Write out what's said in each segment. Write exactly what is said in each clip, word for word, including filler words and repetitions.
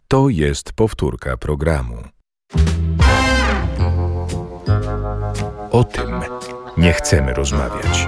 To jest powtórka programu. O tym nie chcemy rozmawiać.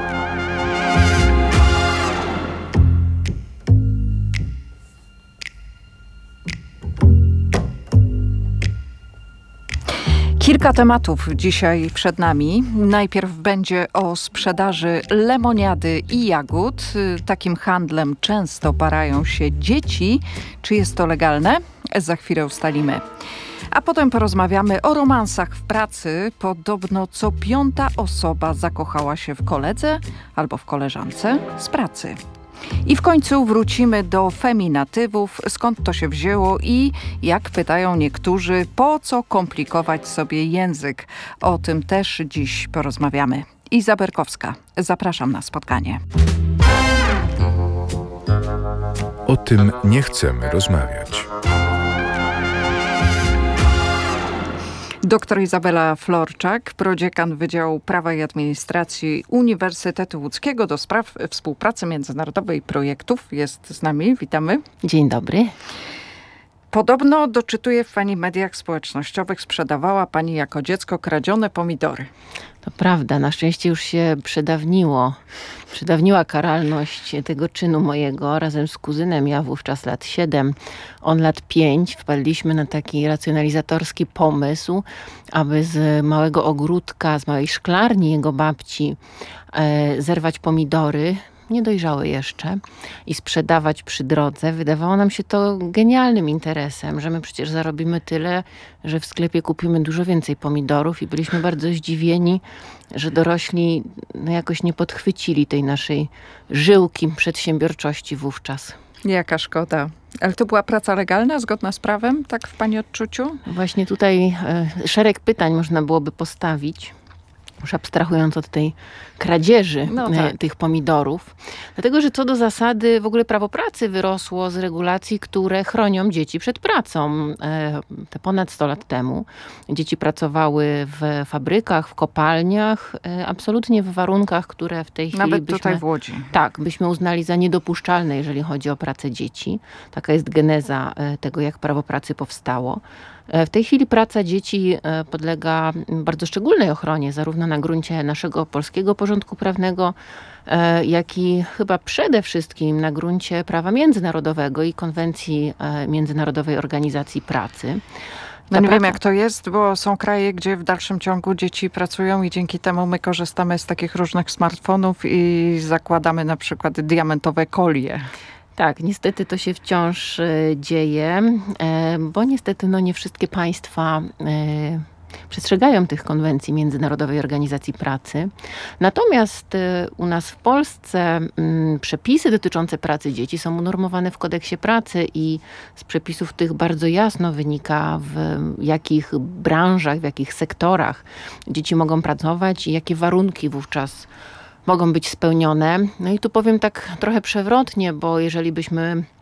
Kilka tematów dzisiaj przed nami. Najpierw będzie o sprzedaży lemoniady i jagód. Takim handlem często parają się dzieci. Czy jest to legalne? Za chwilę ustalimy. A potem porozmawiamy o romansach w pracy. Podobno co piąta osoba zakochała się w koledze albo w koleżance z pracy. I w końcu wrócimy do feminatywów, skąd to się wzięło i, jak pytają niektórzy, po co komplikować sobie język. O tym też dziś porozmawiamy. Iza Berkowska, zapraszam na spotkanie. O tym nie chcemy rozmawiać. Doktor Izabela Florczak, prodziekan Wydziału Prawa i Administracji Uniwersytetu Łódzkiego do spraw współpracy międzynarodowej i projektów, jest z nami. Witamy. Dzień dobry. Podobno, doczytuję w pani mediach społecznościowych, sprzedawała pani jako dziecko kradzione pomidory. To prawda, na szczęście już się przedawniło. Przedawniła karalność tego czynu mojego. Razem z kuzynem, ja wówczas lat siedem, on lat pięć, wpadliśmy na taki racjonalizatorski pomysł, aby z małego ogródka, z małej szklarni jego babci e, zerwać pomidory, niedojrzałe jeszcze, i sprzedawać przy drodze. Wydawało nam się to genialnym interesem, że my przecież zarobimy tyle, że w sklepie kupimy dużo więcej pomidorów, i byliśmy bardzo zdziwieni, że dorośli no, jakoś nie podchwycili tej naszej żyłki przedsiębiorczości wówczas. Jaka szkoda. Ale to była praca legalna, zgodna z prawem, tak w pani odczuciu? Właśnie tutaj e, szereg pytań można byłoby postawić, już abstrahując od tej kradzieży no tak. tych pomidorów. Dlatego, że co do zasady w ogóle prawo pracy wyrosło z regulacji, które chronią dzieci przed pracą. Te ponad sto lat temu dzieci pracowały w fabrykach, w kopalniach, absolutnie w warunkach, które w tej chwili Nawet byśmy, tutaj w Łodzi. Tak, byśmy uznali za niedopuszczalne, jeżeli chodzi o pracę dzieci. Taka jest geneza tego, jak prawo pracy powstało. W tej chwili praca dzieci podlega bardzo szczególnej ochronie, zarówno na gruncie naszego polskiego porządku prawnego, jak i chyba przede wszystkim na gruncie prawa międzynarodowego i konwencji Międzynarodowej Organizacji Pracy. No nie wiem, jak to jest, bo są kraje, gdzie w dalszym ciągu dzieci pracują i dzięki temu my korzystamy z takich różnych smartfonów i zakładamy na przykład diamentowe kolie. Tak, niestety to się wciąż dzieje, bo niestety no, nie wszystkie państwa przestrzegają tych konwencji Międzynarodowej Organizacji Pracy. Natomiast u nas w Polsce przepisy dotyczące pracy dzieci są unormowane w kodeksie pracy i z przepisów tych bardzo jasno wynika, w jakich branżach, w jakich sektorach dzieci mogą pracować i jakie warunki wówczas mogą być spełnione. No i tu powiem tak trochę przewrotnie, bo jeżeli byśmy